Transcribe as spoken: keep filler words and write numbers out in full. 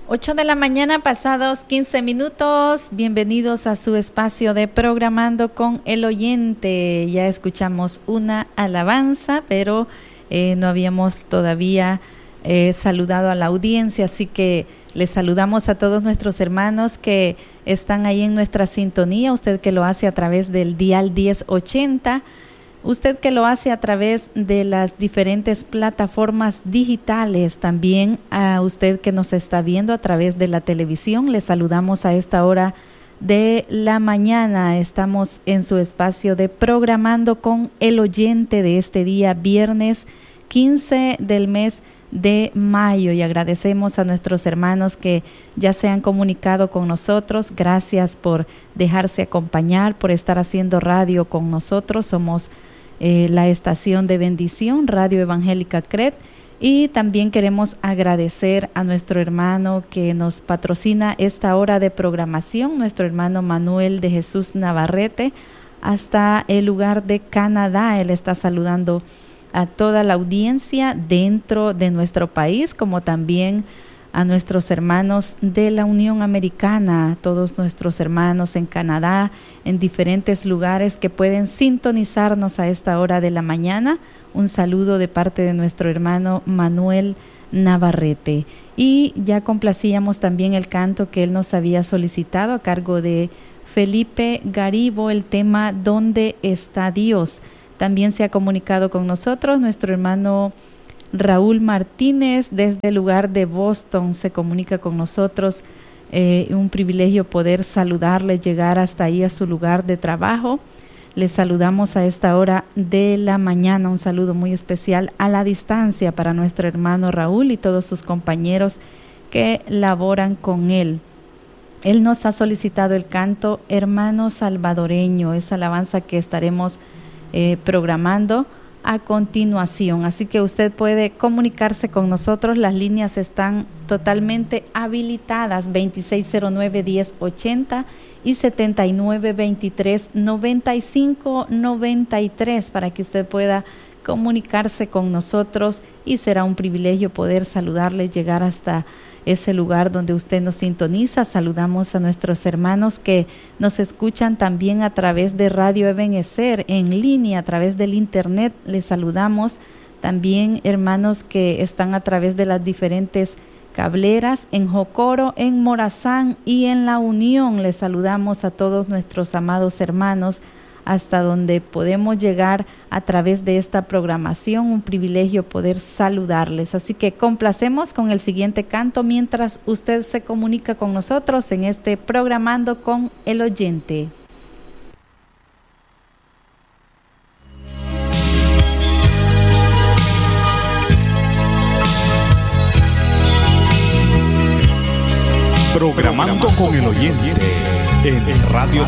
ocho de la mañana, pasados quince minutos. Bienvenidos a su espacio de Programando con el Oyente. Ya escuchamos una alabanza, pero eh, no habíamos todavía eh, saludado a la audiencia, así que les saludamos a todos nuestros hermanos que están ahí en nuestra sintonía. Usted que lo hace a través del dial diez ochenta. Usted que lo hace a través de las diferentes plataformas digitales, también a usted que nos está viendo a través de la televisión, le saludamos a esta hora de la mañana. Estamos en su espacio de Programando con el Oyente de este día, viernes quince del mes de mayo, y agradecemos a nuestros hermanos que ya se han comunicado con nosotros. Gracias por dejarse acompañar, por estar haciendo radio con nosotros. Somos eh, la estación de bendición, Radio Evangélica C R E D, y también queremos agradecer a nuestro hermano que nos patrocina esta hora de programación, nuestro hermano Manuel de Jesús Navarrete, hasta el lugar de Canadá. Él está saludando a toda la audiencia dentro de nuestro país, como también a nuestros hermanos de la Unión Americana, todos nuestros hermanos en Canadá, en diferentes lugares que pueden sintonizarnos a esta hora de la mañana. Un saludo de parte de nuestro hermano Manuel Navarrete. Y ya complacíamos también el canto que él nos había solicitado a cargo de Felipe Garibo, el tema ¿Dónde está Dios? También se ha comunicado con nosotros nuestro hermano Raúl Martínez desde el lugar de Boston. Se comunica con nosotros. Eh, un privilegio poder saludarle, llegar hasta ahí a su lugar de trabajo. Les saludamos a esta hora de la mañana. Un saludo muy especial a la distancia para nuestro hermano Raúl y todos sus compañeros que laboran con él. Él nos ha solicitado el canto Hermano Salvadoreño, esa alabanza que estaremos Eh, programando a continuación. Así que usted puede comunicarse con nosotros. Las líneas están totalmente habilitadas: veintiséis cero nueve, diez ochenta y setenta y nueve veintitrés, noventa y cinco noventa y tres, para que usted pueda comunicarse con nosotros, y será un privilegio poder saludarle, llegar hasta ese lugar donde usted nos sintoniza. Saludamos a nuestros hermanos que nos escuchan también a través de Radio Ebenecer en línea, a través del internet. Les saludamos también hermanos que están a través de las diferentes cableras en Jocoro, en Morazán y en La Unión. Les saludamos a todos nuestros amados hermanos hasta donde podemos llegar a través de esta programación. Un privilegio poder saludarles. Así que complacemos con el siguiente canto mientras usted se comunica con nosotros en este Programando con el Oyente. Programando con el Oyente en Radio